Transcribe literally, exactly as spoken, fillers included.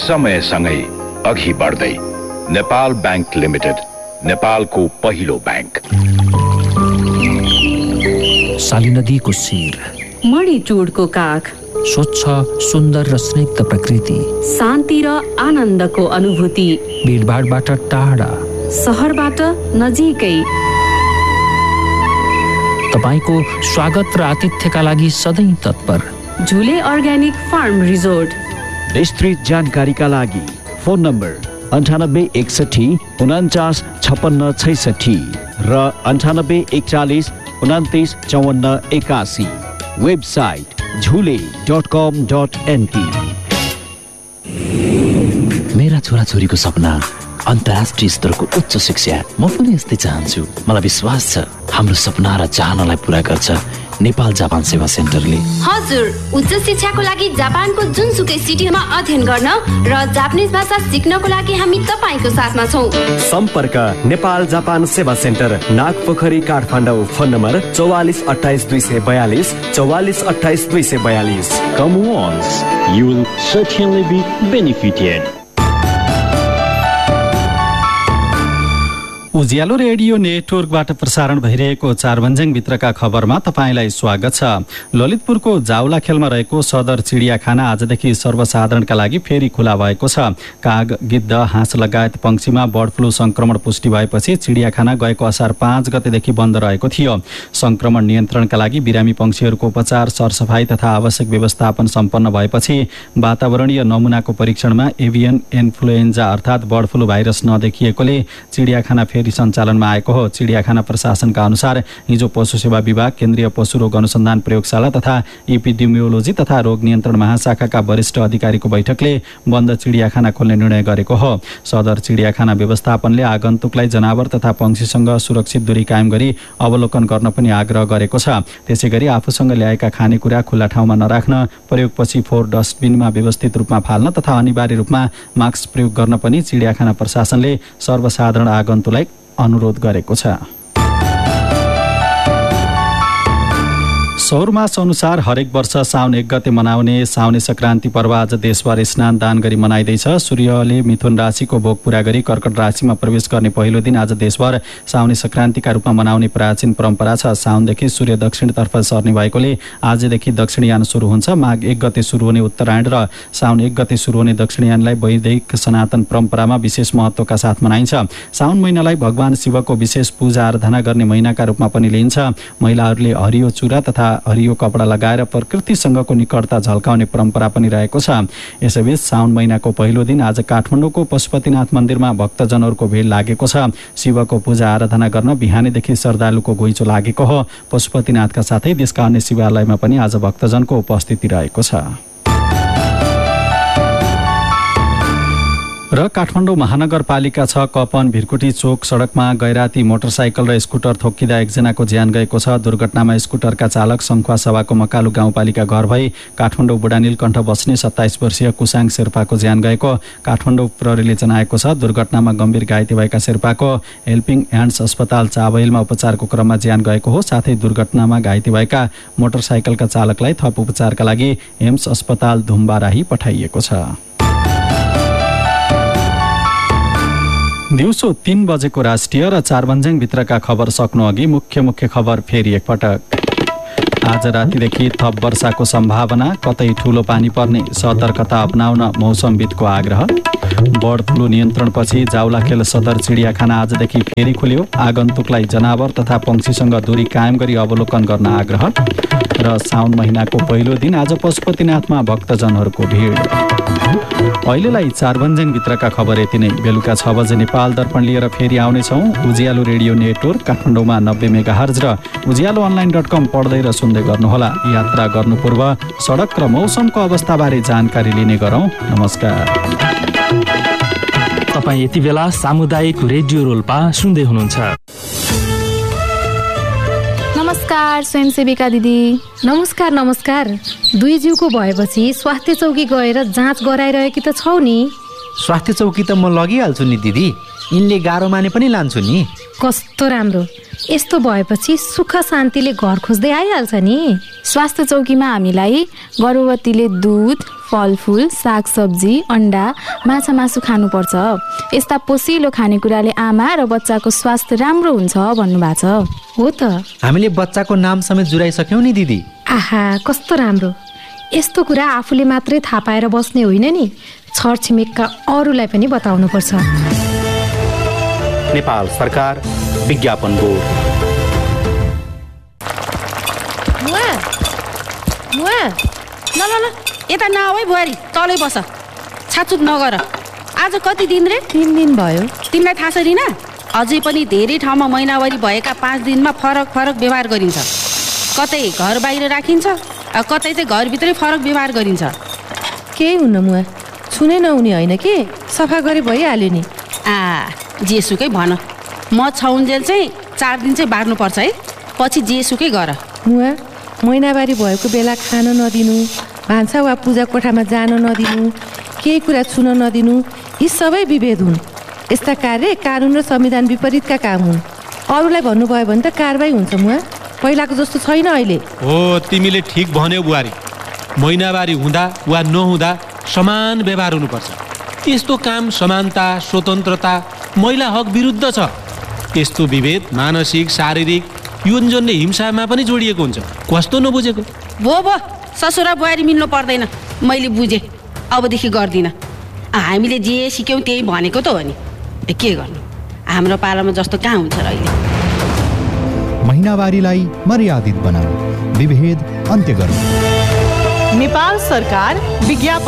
समयसँगै अघि बढ्दै नेपाल बैंक लिमिटेड, नेपालको पहिलो बैंक। साली नदीको शिर, मणिचुडको काख, स्वच्छ सुन्दर र स्निग्ध प्रकृति, शान्ति र आनन्दको अनुभूति, भिडभाडबाट टाढा, सहरबाट नजिकै, तपाईको स्वागत र आतिथ्यका लागि सधैँ तत्पर। झुले अर्ग्यानिक फार्म रिजोर्ट। विस्तृत जानकारीका लागि फोन नम्बर अन्ठानब्बे एकसठी उन्चास छप्पन्न छैसठी र अन्ठानब्बे एकचालिस उन्तिस चौवन्न एकासी। वेबसाइट झुले डट कम डट एनपी। मेरा छोराछोरीको सपना अन्तर्राष्ट्रिय स्तरको उच्च शिक्षा। म पनि यस्तै चाहन्छु। मलाई विश्वास छ हाम्रो सपना र चाहनालाई पूरा गर्छ नेपाल जापान सेवा सेन्टरले। हजुर, उच्च शिक्षाको लागि जापानको जुनसुकै सिटीमा अध्ययन गर्न र जापानिज भाषा सिक्नको लागि हामी तपाईको साथमा छौं। सम्पर्क नेपाल जापान सेवा centre, Nagpokhari, Kathmandu. Phone number चौवालिस अठाइस दुई सय बयालिस चौवालिस अठाइस दुई सय बयालिस। Come once, you will certainly be benefited. Ujyaalo radio नेटवर्कबाट प्रसारण भइरहेको चारभन्ज्याङ भित्रका खबरमा तपाईँलाई स्वागत छ। ललितपुरको जाउलाखेलमा रहेको सदर चिडियाखाना आजदेखि सर्वसाधारणका लागि फेरि खुला भएको छ। काग, गिद्ध, हाँस लगायत पंक्षीमा बर्ड फ्लू संक्रमण पुष्टि भएपछि चिडियाखाना गएको असार पाँच गतेदेखि बन्द रहेको थियो। संक्रमण नियन्त्रणका लागि बिरामी पंक्षीहरूको उपचार, सरसफाई तथा आवश्यक व्यवस्थापन सम्पन्न भएपछि वातावरणीय नमुनाको परीक्षणमा एभियन इन्फ्लुएन्जा अर्थात् बर्ड फ्लू भाइरस नदेखिएकोले चिडियाखाना फेरि सञ्चालनमा आएको हो। चिडियाखाना प्रशासनका अनुसार हिजो पशु सेवा विभाग, केन्द्रीय पशु रोग अनुसन्धान प्रयोगशाला तथा इपिडेमियोलोजी तथा रोग नियन्त्रण महाशाखाका वरिष्ठ अधिकारीको बैठकले बन्द चिडियाखाना खोल्ने निर्णय गरेको हो। सदर चिडियाखाना व्यवस्थापनले आगन्तुकलाई जनावर तथा पंक्षीसँग सुरक्षित दूरी कायम गरी अवलोकन गर्न पनि आग्रह गरेको छ। त्यसैगरी आफूसँग ल्याएका खानेकुरा खुल्ला ठाउँमा नराख्न, प्रयोगपछि फोहोर डस्टबिनमा व्यवस्थित रूपमा फाल्न तथा अनिवार्य रूपमा मास्क प्रयोग गर्न पनि चिडियाखाना प्रशासनले सर्वसाधारण आगन्तुकलाई अनुरोध गरेको छ। सौर मास अनुसार हरेक वर्ष साउन एक गते मनाउने साउने संक्रान्ति पर्व आज देशभर स्नान दान गरी मनाइँदैछ। सूर्यले मिथुन राशिको भोग पूरा गरी कर्कट राशिमा प्रवेश गर्ने पहिलो दिन आज देशभर साउने संक्रान्तिका रूपमा मनाउने प्राचीन परम्परा छ। साउनदेखि सूर्य दक्षिणतर्फ सर्ने भएकोले आजदेखि दक्षिणयान सुरु हुन्छ। माघ एक गते सुरु हुने उत्तरायण र साउन एक गते सुरु हुने दक्षिणयानलाई वैदिक सनातन परम्परामा विशेष महत्त्वका साथ मनाइन्छ। साउन महिनालाई भगवान शिवको विशेष पूजा आराधना गर्ने महिनाका रूपमा पनि लिइन्छ। महिलाहरूले हरियो चुरा तथा हरियो कपडा लगाएर प्रकृतिसँगको निकटता झल्काउने परम्परा पनि रहेको छ। यसैबीच साउन महिनाको पहिलो दिन आज काठमाडौँको पशुपतिनाथ मन्दिरमा भक्तजनहरूको भिड लागेको छ। शिवको पूजा आराधना गर्न बिहानैदेखि श्रद्धालुको घुइँचो लागेको हो। पशुपतिनाथका साथै देशका अन्य शिवालयमा पनि आज भक्तजनको उपस्थिति रहेको छ। र काठमाडौँ महानगरपालिका छ कपन भिरकुटी चोक सडकमा गैराती मोटरसाइकल र स्कुटर ठोक्किँदा एकजनाको ज्यान गएको छ। दुर्घटनामा स्कुटरका चालक सङ्खुवा सभाको मकालु गाउँपालिका घर भई काठमाडौँ बुढानील कण्ठ बस्ने सत्ताइस वर्षीय कुसाङ शेर्पाको ज्यान गएको काठमाडौँ प्रहरीले जनाएको छ। दुर्घटनामा गम्भीर घाइते भएका शेर्पाको हेल्पिङ ह्यान्ड्स अस्पताल चाबहिलमा उपचारको क्रममा ज्यान गएको हो। साथै दुर्घटनामा घाइते भएका मोटरसाइकलका चालकलाई थप उपचारका लागि एम्स अस्पताल धुम्बाराही पठाइएको छ। दिउँसो तीन बजेको राष्ट्रिय र चारभन्ज्याङ भित्रका खबर सक्नु अघि मुख्य मुख्य खबर फेरि एकपटक। आज रातिदेखि थप वर्षाको सम्भावना, कतै ठूलो पानी पर्ने, सतर्कता अपनाउन मौसमविदको आग्रह। बर्ड फ्लू नियन्त्रणपछि जाउलाखेल सदर चिडियाखाना आजदेखि फेरि खुल्यो। आगन्तुकलाई जनावर तथा पंक्षीसँग दूरी कायम गरी अवलोकन गर्न आग्रह। र साउन महिनाको पहिलो दिन आज पशुपतिनाथमा भक्तजनहरूको भिड। अहिलेलाई चारभन्ज्याङ भित्रका खबर यति नै। बेलुका छ बजे नेपाल दर्पण लिएर फेरि आउनेछौँ। उज्यालो रेडियो नेटवर्क काठमाडौँमा नब्बे मेगाहर्ज र उज्यालो अनलाइन डट कम पढ्दै र सुन्दै गर्नुहोला। यात्रा गर्नु पूर्व सडक र मौसमको अवस्थाबारे जानकारी लिने गरौँ। नमस्कार। तपाईँ यति बेला सामुदायिक रेडियो रोल्पा सुन्दै हुनुहुन्छ। नमस्कार स्वयंसेविका दिदी। नमस्कार नमस्कार। दुई जिउको भएपछि स्वास्थ्य चौकी गएर जाँच गराइरहेकी त छौ नि। स्वास्थ्य चौकी त म लगिहाल्छु नि दिदी, यिनले गाह्रो माने पनि लान्छु नि। कस्तो राम्रो, यस्तो भएपछि सुख शान्तिले घर खोज्दै आइहाल्छ नि। स्वास्थ्य चौकीमा हामीलाई गर्भवतीले दुध, फलफुल, सागसब्जी, अन्डा, माछा मासु खानुपर्छ। यस्ता पोषिलो खानेकुराले आमा र बच्चाको स्वास्थ्य राम्रो हुन्छ भन्नुभएको छ। हो त, हामीले बच्चाको नाम समेत जुराइसक्यौँ नि दिदी। आहा, कस्तो राम्रो। यस्तो कुरा आफूले मात्रै थाहा पाएर बस्ने होइन नि, छरछिमेकका अरूलाई पनि बताउनुपर्छ। नेपाल सरकार विज्ञापन बोर्ड। मुआ मुआ ल ल ल यता नआऊ है बुहारी, तलै बस, छाचुक नगर। आज कति दिन रे? तिन दिन भयो। तिमीलाई थाहा छ रिना, अझै पनि धेरै ठाउँमा महिनावारी भएका पाँच दिनमा फरक फरक व्यवहार गरिन्छ। कतै घर बाहिर राखिन्छ, कतै चाहिँ घरभित्रै फरक व्यवहार गरिन्छ। केही हुन्न मुआ, छुनै नहुने होइन कि, सफा गरे भइहाल्यो नि। आ जेसुकै भन, म छौन्जेल चाहिँ चार दिन चाहिँ बार्नुपर्छ है, पछि जेसुकै गर। मुआ, महिनावारी भएको बेला खान नदिनु, भान्सा वा पूजा कोठामा जान नदिनु, केही कुरा छुन नदिनु, यी सबै विभेद हुन्। यस्ता कार्य कानुन र संविधान विपरीतका काम हुन्। अरूलाई भन्नुभयो भने त कारबाही हुन्छ मुआ, पहिलाको जस्तो छैन अहिले। हो, तिमीले ठिक भन्यौ बुहारी। महिनावारी हुँदा वा नहुँदा समान व्यवहार हुनुपर्छ। यस्तो काम समानता, स्वतन्त्रता, महिला हक विरुद्ध छ। यस्तो विभेद मानसिक, शारीरिक, यौन हिंसामा पनि जोडिएको हुन्छ। कस्तो नबुझेको? भो भो, ससुरा बुहारी मिल्नु पर्दैन, मैले बुझेँ, अबदेखि गर्दिनँ। हामीले जे सिक्यौँ त्यही भनेको त हो नि, के गर्नु, हाम्रो पालामा जस्तो कहाँ हुन्छ र अहिले। महिनावारीलाई मर्यादित बनाऊ, विभेद अन्त्य गर्नु। नेपाल सरकार विज्ञापन